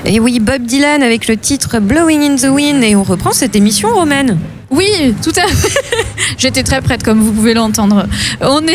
Et oui, Bob Dylan avec le titre Blowing in the Wind. Et on reprend cette émission, Romaine. Oui, tout à fait. J'étais très prête, comme vous pouvez l'entendre. On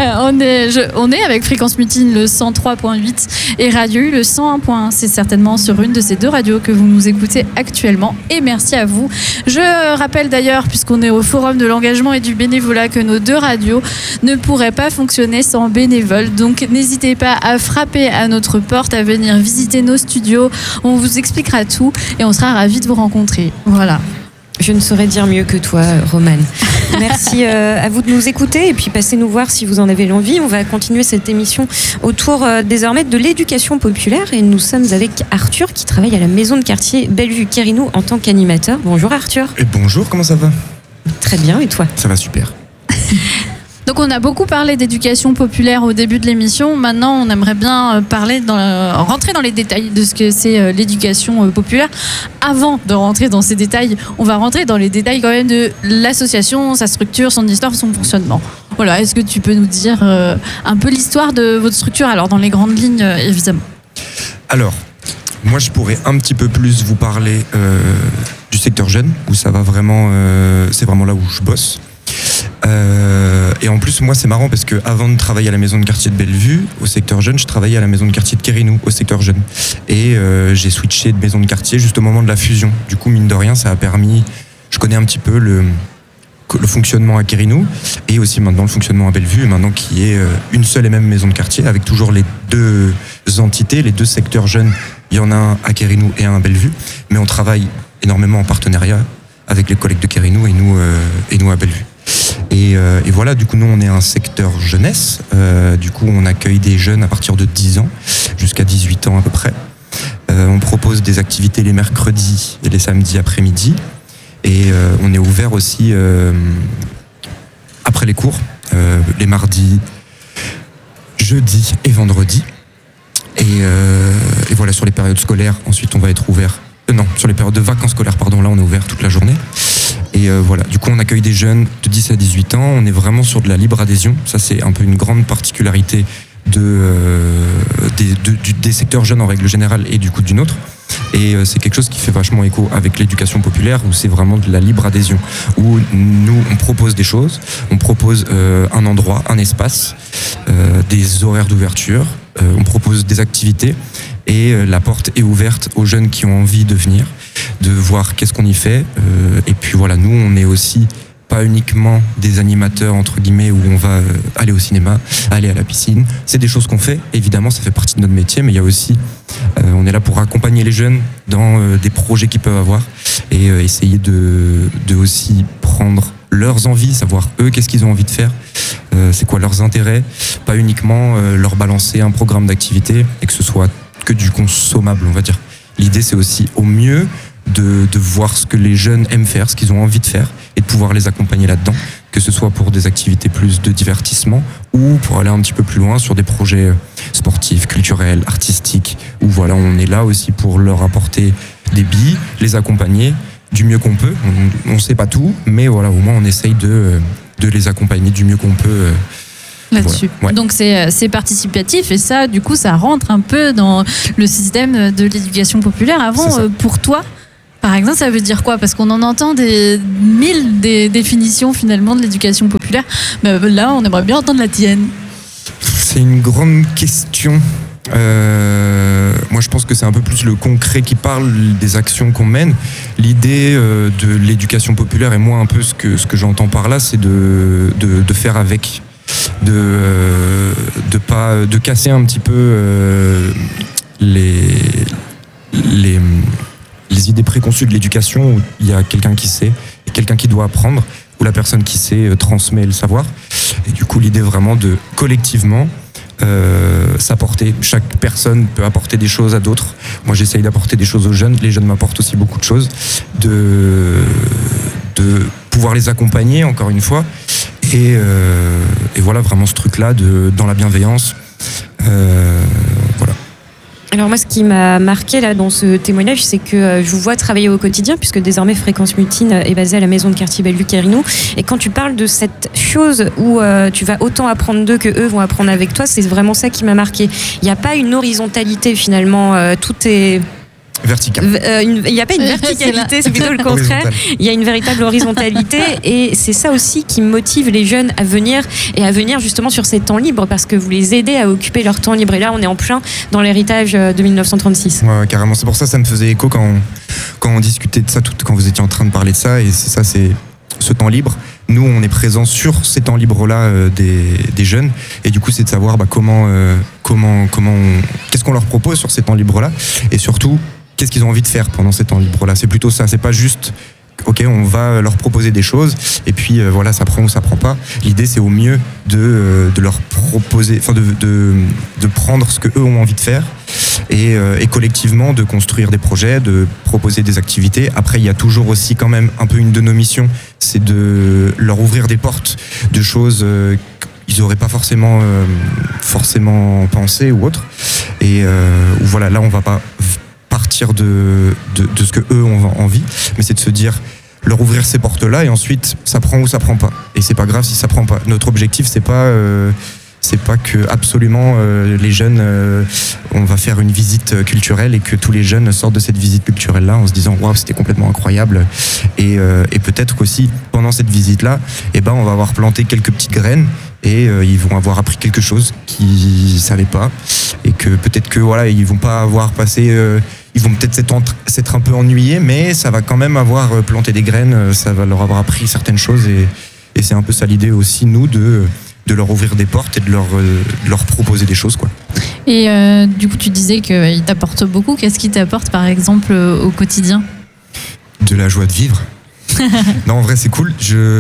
est avec Fréquence Mutine, le 103.8 et Radio U, le 101.1. C'est certainement sur une de ces deux radios que vous nous écoutez actuellement. Et merci à vous. Je rappelle d'ailleurs, puisqu'on est au Forum de l'engagement et du bénévolat, que nos deux radios ne pourraient pas fonctionner sans bénévoles. Donc n'hésitez pas à frapper à notre porte, à venir visiter nos studios. On vous expliquera tout et on sera ravis de vous rencontrer. Voilà. Je ne saurais dire mieux que toi, Romane. Merci à vous de nous écouter et puis passez nous voir si vous en avez l'envie. On va continuer cette émission autour désormais de l'éducation populaire et nous sommes avec Arthur qui travaille à la maison de quartier Bellevue-Quérinou en tant qu'animateur. Bonjour Arthur. Et bonjour, comment ça va ? Très bien, et toi ? Ça va super. Donc on a beaucoup parlé d'éducation populaire au début de l'émission. Maintenant, on aimerait bien rentrer dans les détails de ce que c'est l'éducation populaire. Avant de rentrer dans ces détails, on va rentrer dans les détails quand même de l'association, sa structure, son histoire, son fonctionnement. Voilà, est-ce que tu peux nous dire un peu l'histoire de votre structure, alors dans les grandes lignes, évidemment. Alors, moi je pourrais un petit peu plus vous parler du secteur jeune, où ça va vraiment, c'est vraiment là où je bosse. Et en plus, moi, c'est marrant parce que avant de travailler à la maison de quartier de Bellevue, au secteur jeune, je travaillais à la maison de quartier de Quérinou, au secteur jeune. Et j'ai switché de maison de quartier juste au moment de la fusion. Du coup, mine de rien, ça a permis. Je connais un petit peu le fonctionnement à Quérinou et aussi maintenant le fonctionnement à Bellevue, maintenant qui est une seule et même maison de quartier avec toujours les deux entités, les deux secteurs jeunes. Il y en a un à Quérinou et un à Bellevue, mais on travaille énormément en partenariat avec les collègues de Quérinou et nous à Bellevue. Et voilà, du coup, nous, on est un secteur jeunesse. Du coup, on accueille des jeunes à partir de 10 ans jusqu'à 18 ans à peu près. On propose des activités les mercredis et les samedis après-midi. Et on est ouvert aussi après les cours, les mardis, jeudis et vendredis. Et voilà, sur les périodes scolaires, ensuite, on va être ouvert. Sur les périodes de vacances scolaires, là, on est ouvert toute la journée. Et voilà, du coup, on accueille des jeunes de 10 à 18 ans. On est vraiment sur de la libre adhésion. Ça, c'est un peu une grande particularité des secteurs jeunes en règle générale et du coup du nôtre. Et c'est quelque chose qui fait vachement écho avec l'éducation populaire où c'est vraiment de la libre adhésion. Où nous, on propose des choses, on propose un endroit, un espace, des horaires d'ouverture, on propose des activités et la porte est ouverte aux jeunes qui ont envie de venir, de voir qu'est-ce qu'on y fait. Et puis voilà, nous, on est aussi pas uniquement des animateurs, entre guillemets, où on va aller au cinéma, aller à la piscine. C'est des choses qu'on fait, évidemment, ça fait partie de notre métier, mais il y a aussi, on est là pour accompagner les jeunes dans des projets qu'ils peuvent avoir et essayer de aussi prendre leurs envies, savoir eux, qu'est-ce qu'ils ont envie de faire, c'est quoi leurs intérêts, pas uniquement leur balancer un programme d'activité et que ce soit que du consommable, on va dire. L'idée, c'est aussi au mieux de voir ce que les jeunes aiment faire, ce qu'ils ont envie de faire et de pouvoir les accompagner là-dedans, que ce soit pour des activités plus de divertissement ou pour aller un petit peu plus loin sur des projets sportifs, culturels, artistiques, où voilà, on est là aussi pour leur apporter des billes, les accompagner du mieux qu'on peut. On sait pas tout, mais voilà, au moins on essaye de les accompagner du mieux qu'on peut. Là-dessus. Voilà. Ouais. Donc c'est participatif et ça, du coup, ça rentre un peu dans le système de l'éducation populaire. Avant, pour toi, par exemple, ça veut dire quoi ? Parce qu'on en entend des définitions finalement de l'éducation populaire. Mais là, on aimerait bien entendre la tienne. C'est une grande question. Moi, je pense que c'est un peu plus le concret qui parle des actions qu'on mène. L'idée de l'éducation populaire et moi, un peu ce que j'entends par là, c'est de faire avec. De casser un petit peu les idées préconçues de l'éducation où il y a quelqu'un qui sait et quelqu'un qui doit apprendre, où la personne qui sait transmet le savoir. Et du coup, l'idée vraiment de collectivement s'apporter. Chaque personne peut apporter des choses à d'autres. Moi, j'essaye d'apporter des choses aux jeunes. Les jeunes m'apportent aussi beaucoup de choses. De pouvoir les accompagner, encore une fois. Et voilà, vraiment ce truc-là dans la bienveillance. Voilà. Alors moi, ce qui m'a marqué là dans ce témoignage, c'est que je vous vois travailler au quotidien, puisque désormais Fréquence Mutine est basée à la maison de quartier Bellevue-Quérinou. Et quand tu parles de cette chose où tu vas autant apprendre d'eux que eux vont apprendre avec toi, c'est vraiment ça qui m'a marqué. Il n'y a pas une horizontalité finalement. Tout est Vertical. Il n'y a pas une verticalité, c'est plutôt le contraire. Il y a une véritable horizontalité et c'est ça aussi qui motive les jeunes à venir justement sur ces temps libres parce que vous les aidez à occuper leur temps libre. Et là, on est en plein dans l'héritage de 1936. Ouais, carrément. C'est pour ça me faisait écho quand on discutait de ça, quand vous étiez en train de parler de ça. Et c'est ce temps libre. Nous, on est présents sur ces temps libres-là des jeunes. Et du coup, c'est de savoir qu'est-ce qu'on leur propose sur ces temps libres-là. Et surtout, qu'est-ce qu'ils ont envie de faire pendant ces temps libres-là. C'est plutôt ça. C'est pas juste, ok, on va leur proposer des choses et puis voilà, ça prend ou ça prend pas. L'idée, c'est au mieux de leur proposer, enfin de prendre ce que eux ont envie de faire et collectivement de construire des projets, de proposer des activités. Après, il y a toujours aussi quand même un peu une de nos missions, c'est de leur ouvrir des portes de choses qu'ils n'auraient pas forcément pensé ou autre. Et voilà, là, on va pas partir de ce que eux ont envie, mais c'est de se dire leur ouvrir ces portes-là et ensuite ça prend ou ça prend pas. Et c'est pas grave si ça prend pas. Notre objectif c'est pas que absolument les jeunes on va faire une visite culturelle et que tous les jeunes sortent de cette visite culturelle-là en se disant waouh, c'était complètement incroyable et peut-être qu'aussi pendant cette visite-là, on va avoir planté quelques petites graines et ils vont avoir appris quelque chose qu'ils savaient pas et que peut-être que voilà, ils vont pas avoir passé ils vont peut-être s'être un peu ennuyés, mais ça va quand même avoir planté des graines, ça va leur avoir appris certaines choses et c'est un peu ça l'idée aussi, nous, de leur ouvrir des portes et de leur proposer des choses, quoi. Et du coup, tu disais qu'il t'apporte beaucoup. Qu'est-ce qui t'apporte, par exemple, au quotidien ? De la joie de vivre. Non, en vrai, c'est cool.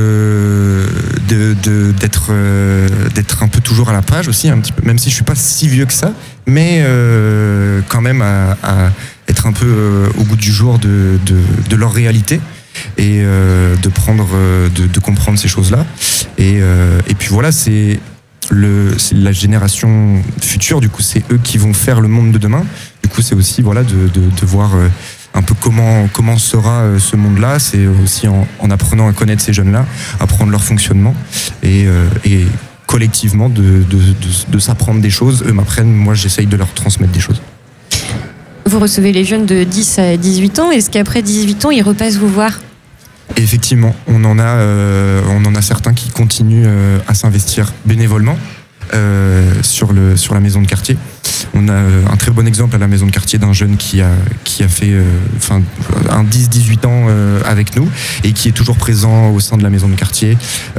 D'être un peu toujours à la page aussi, un petit peu, même si je suis pas si vieux que ça, mais quand même à être un peu au goût du jour de leur réalité et de comprendre ces choses-là. Et puis voilà, c'est la génération future. Du coup, c'est eux qui vont faire le monde de demain. Du coup, c'est aussi voilà de voir un peu comment sera ce monde-là. C'est aussi en apprenant à connaître ces jeunes-là, apprendre leur fonctionnement et collectivement de s'apprendre des choses. Eux m'apprennent, moi j'essaye de leur transmettre des choses. Vous recevez les jeunes de 10 à 18 ans. Est-ce qu'après 18 ans, ils repassent vous voir ? Et effectivement, on en a certains qui continuent à s'investir bénévolement sur la maison de quartier. On a un très bon exemple à la maison de quartier d'un jeune qui a fait un 10-18 ans avec nous et qui est toujours présent au sein de la maison de quartier.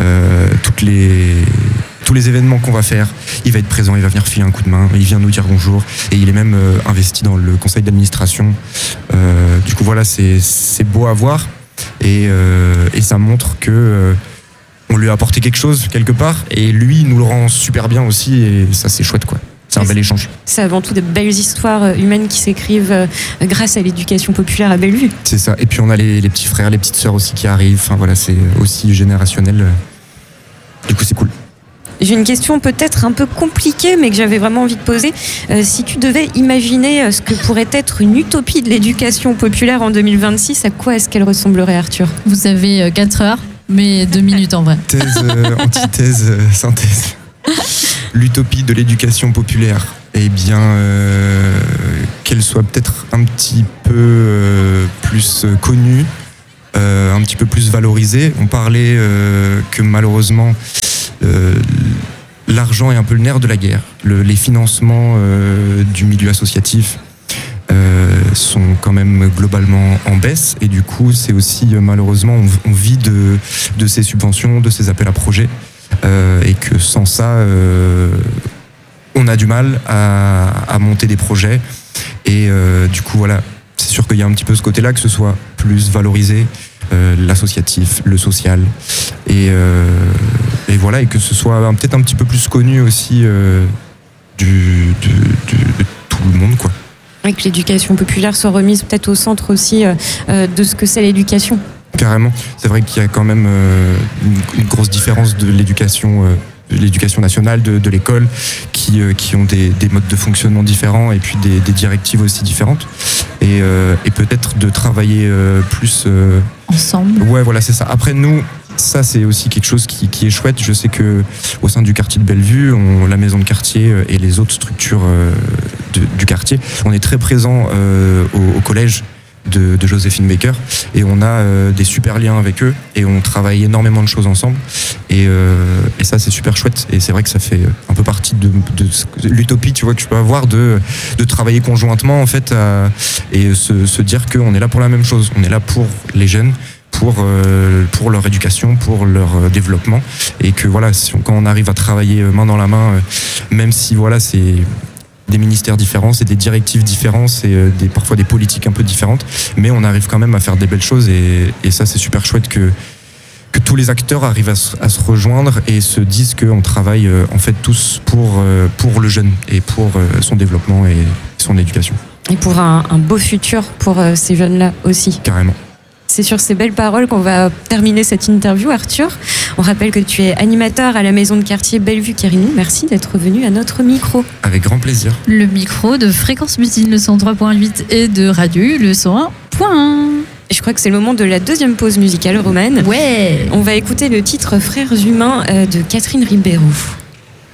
Tous les événements qu'on va faire, il va être présent, il va venir filer un coup de main, il vient nous dire bonjour et il est même investi dans le conseil d'administration. Du coup voilà, c'est beau à voir et ça montre que on lui a apporté quelque chose quelque part et lui il nous le rend super bien aussi et ça c'est chouette quoi. C'est un bel échange. C'est avant tout de belles histoires humaines qui s'écrivent grâce à l'éducation populaire à Bellevue. C'est ça. Et puis on a les petits frères, les petites sœurs aussi qui arrivent. Enfin voilà, c'est aussi générationnel. Du coup, c'est cool. J'ai une question peut-être un peu compliquée, mais que j'avais vraiment envie de poser. Si tu devais imaginer ce que pourrait être une utopie de l'éducation populaire en 2026, à quoi est-ce qu'elle ressemblerait, Arthur ? Vous avez 4 heures, mais 2 minutes en vrai. Thèse, antithèse, synthèse. L'utopie de l'éducation populaire, eh bien, qu'elle soit peut-être un petit peu plus connue, un petit peu plus valorisée. On parlait que malheureusement, l'argent est un peu le nerf de la guerre. Les financements du milieu associatif sont quand même globalement en baisse et du coup, c'est aussi malheureusement, on vit de ces subventions, de ces appels à projets. Et que sans ça, on a du mal à monter des projets. Et du coup, voilà, c'est sûr qu'il y a un petit peu ce côté-là, que ce soit plus valorisé, l'associatif, le social. Et voilà, et que ce soit peut-être un petit peu plus connu aussi de tout le monde, quoi. Et que l'éducation populaire soit remise peut-être au centre aussi de ce que c'est l'éducation. Carrément. C'est vrai qu'il y a quand même une grosse différence de l'éducation nationale, de l'école, qui ont des modes de fonctionnement différents et puis des directives aussi différentes. Et peut-être de travailler plus... ensemble. Ouais, voilà, c'est ça. Après, nous, ça, c'est aussi quelque chose qui est chouette. Je sais que au sein du quartier de Bellevue, la maison de quartier et les autres structures du quartier, on est très présent au collège de Joséphine Baker, et on a des super liens avec eux, et on travaille énormément de choses ensemble, et ça c'est super chouette, et c'est vrai que ça fait un peu partie de l'utopie, tu vois, que tu peux avoir de travailler conjointement en fait, et se dire qu'on est là pour la même chose, on est là pour les jeunes, pour leur éducation, pour leur développement, et que voilà, quand on arrive à travailler main dans la main, même si voilà, c'est des ministères différents, c'est des directives différentes, c'est parfois des politiques un peu différentes, mais on arrive quand même à faire des belles choses, et ça c'est super chouette que tous les acteurs arrivent à se rejoindre et se disent qu'on travaille en fait tous pour le jeune et pour son développement et son éducation. Et pour un beau futur pour ces jeunes-là aussi. Carrément. C'est sur ces belles paroles qu'on va terminer cette interview, Arthur. On rappelle que tu es animateur à la maison de quartier Bellevue-Quérigny. Merci d'être venu à notre micro. Avec grand plaisir. Le micro de Fréquence Mutine, le 103.8, et de Radio U, le 101.1. Et je crois que c'est le moment de la deuxième pause musicale, Romane. Ouais. On va écouter le titre Frères humains de Catherine Ribeiro.